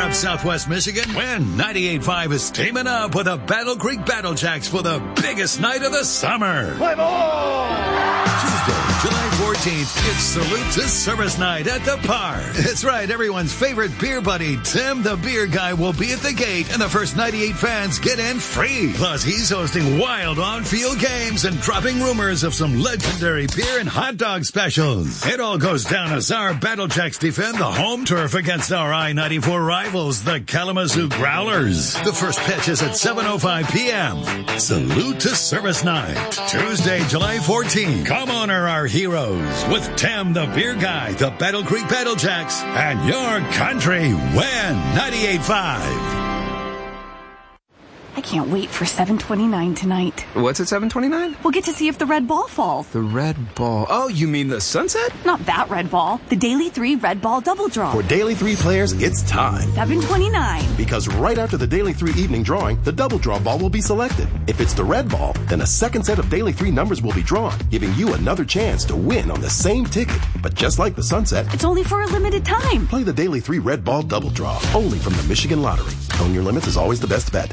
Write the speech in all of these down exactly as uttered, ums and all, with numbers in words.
up, Southwest Michigan? When ninety-eight point five is teaming up with the Battle Creek Battle Jacks for the biggest night of the summer. Play ball! Tuesday, July fourteenth, it's Salute to Service Night at the Park. That's right, everyone's favorite beer buddy, Tim the Beer Guy, will be at the gate, and the first ninety-eight fans get in free. Plus, he's hosting wild on-field games and dropping rumors of some legendary beer and hot dog specials. It all goes down as our Battle Jacks defend the home turf against our I ninety-four rivals, the Kalamazoo Growlers. The first pitch is at seven oh five p.m. Salute to Service Night, Tuesday, July fourteenth. Come honor our heroes with Tim the Beer Guy, the Battle Creek Battle Jacks, and your country win ninety-eight point five. I can't wait for seven twenty-nine tonight. What's at seven twenty-nine? We'll get to see if the red ball falls. The red ball. Oh, you mean the sunset? Not that red ball. The Daily three Red Ball Double Draw. For Daily three players, it's time. seven twenty-nine. Because right after the Daily three evening drawing, the double draw ball will be selected. If it's the red ball, then a second set of Daily three numbers will be drawn, giving you another chance to win on the same ticket. But just like the sunset, it's only for a limited time. Play the Daily three Red Ball Double Draw, only from the Michigan Lottery. Own your limits is always the best bet.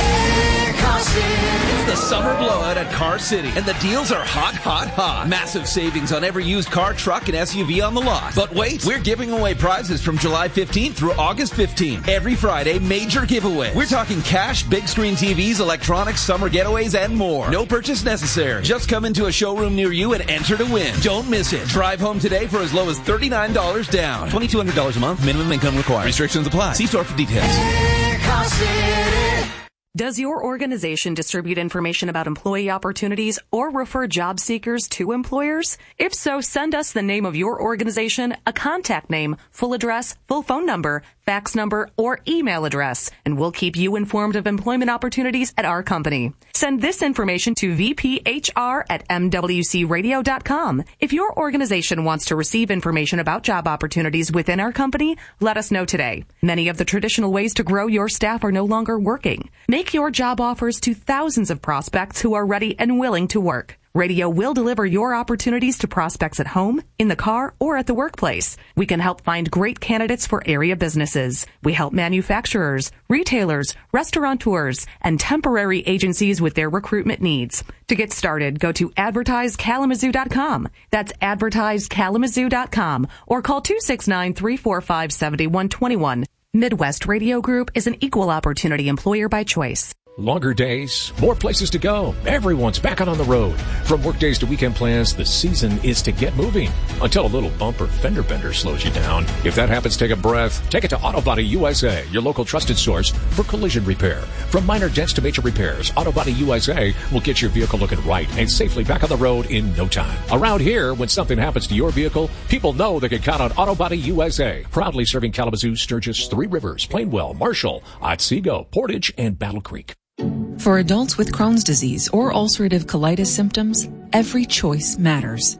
It's the summer blowout at Car City, and the deals are hot, hot, hot. Massive savings on every used car, truck, and S U V on the lot. But wait, we're giving away prizes from July fifteenth through August fifteenth. Every Friday, major giveaways. We're talking cash, big screen T Vs, electronics, summer getaways, and more. No purchase necessary. Just come into a showroom near you and enter to win. Don't miss it. Drive home today for as low as thirty-nine dollars down. twenty-two hundred dollars a month. Minimum income required. Restrictions apply. See store for details. Car City. Does your organization distribute information about employee opportunities or refer job seekers to employers? If so, send us the name of your organization, a contact name, full address, full phone number, fax number, or email address, and we'll keep you informed of employment opportunities at our company. Send this information to v p h r at m w c radio dot com. If your organization wants to receive information about job opportunities within our company, let us know today. Many of the traditional ways to grow your staff are no longer working. Make your job offers to thousands of prospects who are ready and willing to work. Radio will deliver your opportunities to prospects at home, in the car, or at the workplace. We can help find great candidates for area businesses. We help manufacturers, retailers, restaurateurs, and temporary agencies with their recruitment needs. To get started, go to advertise kalamazoo dot com. That's advertise kalamazoo dot com, or call two six nine, three four five, seven one two one. Midwest Radio Group is an equal opportunity employer by choice. Longer days, more places to go. Everyone's back out on the road. From work days to weekend plans, the season is to get moving. Until a little bump or fender bender slows you down. If that happens, take a breath. Take it to Auto Body U S A, your local trusted source for collision repair. From minor dents to major repairs, Auto Body U S A will get your vehicle looking right and safely back on the road in no time. Around here, when something happens to your vehicle, people know they can count on Auto Body U S A. Proudly serving Kalamazoo, Sturgis, Three Rivers, Plainwell, Marshall, Otsego, Portage, and Battle Creek. For adults with Crohn's disease or ulcerative colitis symptoms, every choice matters.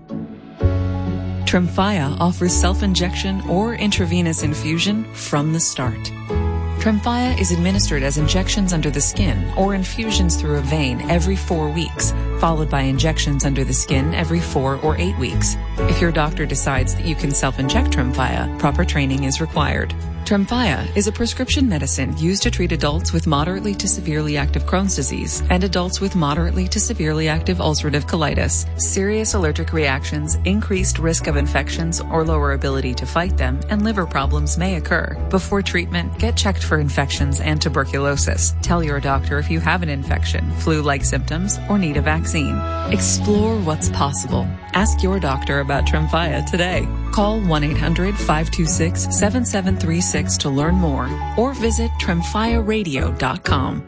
Tremfya offers self-injection or intravenous infusion from the start. Tremfya is administered as injections under the skin or infusions through a vein every four weeks, followed by injections under the skin every four or eight weeks. If your doctor decides that you can self-inject Tremfya, proper training is required. Tremfya is a prescription medicine used to treat adults with moderately to severely active Crohn's disease and adults with moderately to severely active ulcerative colitis. Serious allergic reactions, increased risk of infections or lower ability to fight them, and liver problems may occur. Before treatment, get checked for infections and tuberculosis. Tell your doctor if you have an infection, flu-like symptoms, or need a vaccine. Explore what's possible. Ask your doctor about Tremfya today. Call one eight hundred, five two six, seven seven three six to learn more, or visit tremfya radio dot com.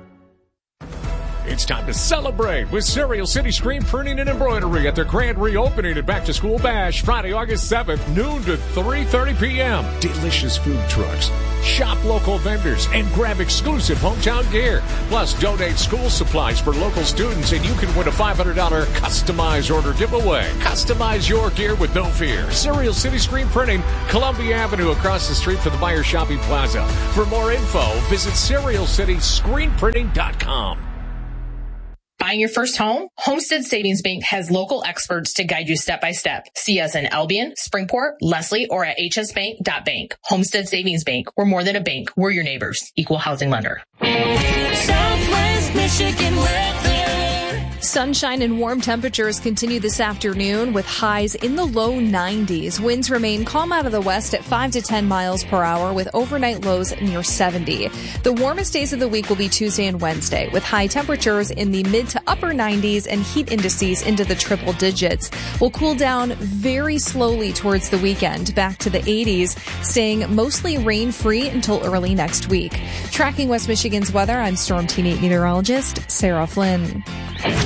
It's time to celebrate with Cereal City Screen Printing and Embroidery at their grand reopening at Back to School Bash, Friday, August seventh, noon to three thirty p.m. Delicious food trucks. Shop local vendors and grab exclusive hometown gear. Plus, donate school supplies for local students, and you can win a five hundred dollars customized order giveaway. Customize your gear with no fear. Cereal City Screen Printing, Columbia Avenue, across the street from the Meyer Shopping Plaza. For more info, visit cereal city screen printing dot com. By Buying your first home? Homestead Savings Bank has local experts to guide you step by step. See us in Albion, Springport, Leslie, or at h s bank dot bank. Homestead Savings Bank. We're more than a bank. We're your neighbors. Equal housing lender. Southwest Michigan weather. Sunshine and warm temperatures continue this afternoon with highs in the low nineties. Winds remain calm out of the west at five to ten miles per hour with overnight lows near seventy. The warmest days of the week will be Tuesday and Wednesday with high temperatures in the mid to upper nineties and heat indices into the triple digits. We'll cool down very slowly towards the weekend back to the eighties, staying mostly rain-free until early next week. Tracking West Michigan's weather, I'm Storm Team eight meteorologist Sarah Flynn.